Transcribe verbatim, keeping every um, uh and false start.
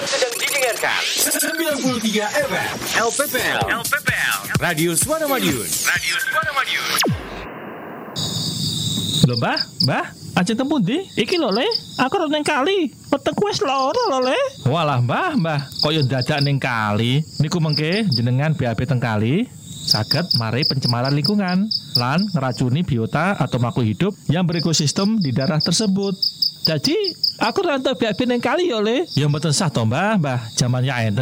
Yang sedang didengarkan sembilan puluh tiga F M L P P L L P P L Radio Suara Madiun Radio Suara Madiun. Lho mbah, mbah, ajeng teng pundi? Iki lho le, aku arep ning kali. Wetengku wis lara lho le. Walah mbah, mbah, kaya dadak ning kali. Niku mengke jenengan B A B teng kali saged mari pencemaran lingkungan lan ngeracuni biota atau makhluk hidup yang berekosistem di daerah tersebut. Jadi, aku rantau B A B ning kali yo le. Ya mboten sah to mbah, mbah, jamannya enten